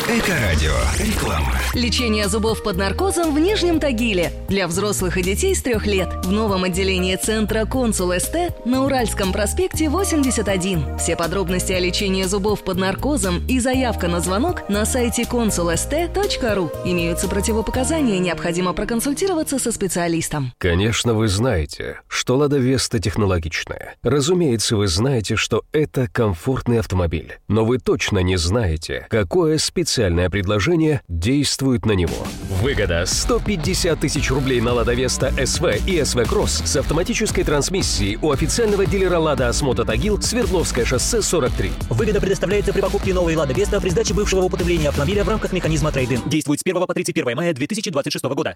Эко-радио. Реклама. Лечение зубов под наркозом в Нижнем Тагиле. Для взрослых и детей с 3 лет. В новом отделении центра «Консул СТ» на Уральском проспекте 81. Все подробности о лечении зубов под наркозом и заявка на звонок на сайте consulst.ru. Имеются противопоказания, необходимо проконсультироваться со специалистом. Конечно, вы знаете, что «Лада Веста» технологичная. Разумеется, вы знаете, что это комфортный автомобиль. Но вы точно не знаете, какое специальное предложение действует на него. Выгода 150 тысяч рублей на «Лада Веста» СВ и СВ Кросс с автоматической трансмиссией у официального дилера «Лада Осмота Тагил», Свердловское шоссе 43. Выгода предоставляется при покупке новой «Лада Веста» при сдаче бывшего в употребление автомобиля в рамках механизма трейд-ин. Действует с 1 по 31 мая 2026 года.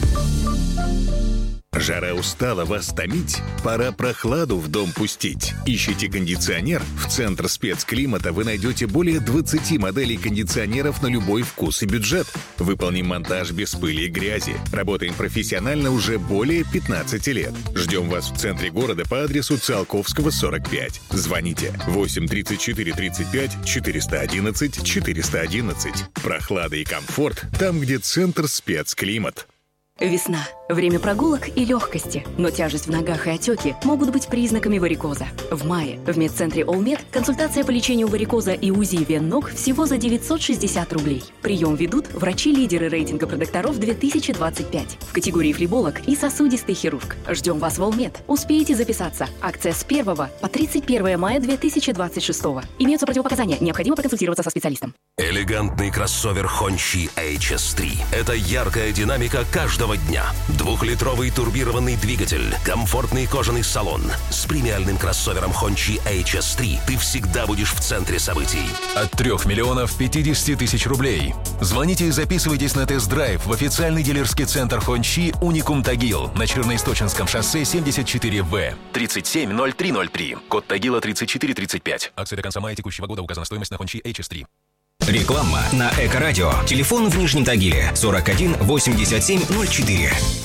Жара устала вас томить? Пора прохладу в дом пустить. Ищите кондиционер? В Центр спецклимата вы найдете более 20 моделей кондиционеров на любой вкус и бюджет. Выполним монтаж без пыли и грязи. Работаем профессионально уже более 15 лет. Ждем вас в центре города по адресу Циолковского, 45. Звоните 8 34 35 411 411. Прохлада и комфорт там, где Центр спецклимат. Весна. Время прогулок и легкости, но тяжесть в ногах и отеки могут быть признаками варикоза. В мае в медцентре Олмед консультация по лечению варикоза и УЗИ вен ног всего за 960 рублей. Прием ведут врачи-лидеры рейтинга продокторов 2025 в категории флеболог и сосудистый хирург. Ждем вас в Олмед. Успеете записаться. Акция с 1 по 31 мая 2026. Имеются противопоказания. Необходимо проконсультироваться со специалистом. Элегантный кроссовер Honshu HS3. Это яркая динамика каждого дня. 2-литровый турбированный двигатель, комфортный кожаный салон. С премиальным кроссовером Honshu HS3 ты всегда будешь в центре событий. От 3 миллионов 50 тысяч рублей. Звоните и записывайтесь на тест-драйв в официальный дилерский центр Honshu Уникум Тагил на Черноисточинском шоссе 74В. 370303. Код Тагила 3435. Акция до конца мая текущего года. Указана стоимость на Honshu HS3. Реклама на Эко-радио. Телефон в Нижнем Тагиле 41 87 04.